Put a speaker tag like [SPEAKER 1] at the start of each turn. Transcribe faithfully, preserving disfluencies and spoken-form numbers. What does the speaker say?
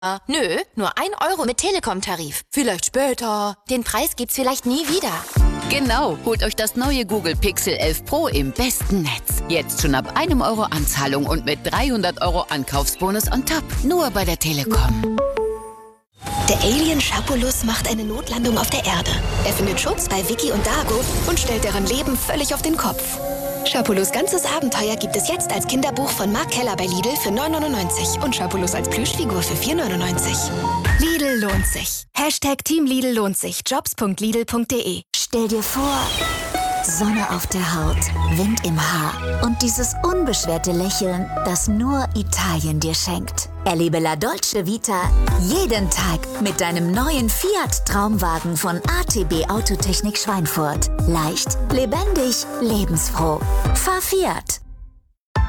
[SPEAKER 1] Nö, nur ein Euro mit Telekom-Tarif. Vielleicht später. Den Preis gibt's vielleicht nie wieder.
[SPEAKER 2] Genau, holt euch das neue Google Pixel elf Pro im besten Netz. Jetzt schon ab einem Euro Anzahlung und mit dreihundert Euro Ankaufsbonus on top. Nur bei der Telekom.
[SPEAKER 3] Der Alien Schapulus macht eine Notlandung auf der Erde. Er findet Schutz bei Vicky und Dago und stellt deren Leben völlig auf den Kopf. Schapulus' ganzes Abenteuer gibt es jetzt als Kinderbuch von Mark Keller bei Lidl für neun neunundneunzig und Schapulus als Plüschfigur für vier neunundneunzig. Lidl lohnt sich. Hashtag Team Lidl lohnt sich. jobs punkt lidl punkt de.
[SPEAKER 4] Stell dir vor, Sonne auf der Haut, Wind im Haar und dieses unbeschwerte Lächeln, das nur Italien dir schenkt. Erlebe La Dolce Vita jeden Tag mit deinem neuen Fiat Traumwagen von A T B Autotechnik Schweinfurt. Leicht, lebendig, lebensfroh. Fahr Fiat.